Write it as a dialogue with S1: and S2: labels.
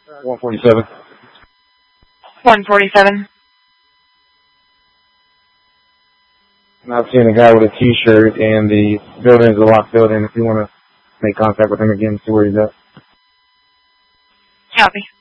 S1: 147.
S2: 147.
S1: I've seen a guy with a T-shirt, and the building is a locked building. If you want to make contact with him again, see where he's at.
S2: Copy.